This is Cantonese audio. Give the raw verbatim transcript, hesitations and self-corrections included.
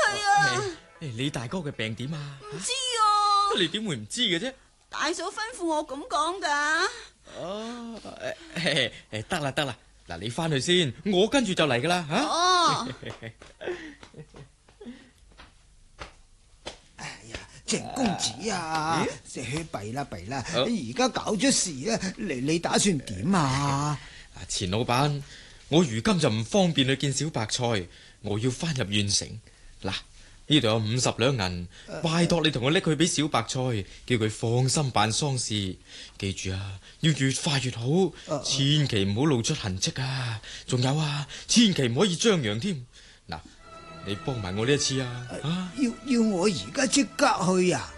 啊！ 你大哥嘅病點啊？ 唔知啊！ 你點會唔知嘅啫？ 大嫂吩咐我咁講噶。 哦，誒誒，得啦得啦，嗱，你翻去先，我跟住就嚟噶啦吓。 哦。 哎呀，鄭公子啊，即係弊啦弊啦，而家搞咗事咧，你你打算點啊？ 啊，錢老闆，我如今就唔方便去見小白菜，我要翻入縣城。嗱，呢度有五十兩銀，拜託你同我拎去俾小白菜，叫佢放心辦喪事。記住啊，要越快越好，千祈唔好露出痕跡啊！仲有啊，千祈唔可以張揚添。嗱，你幫埋我呢一次啊！啊， 要要我而家即刻去啊？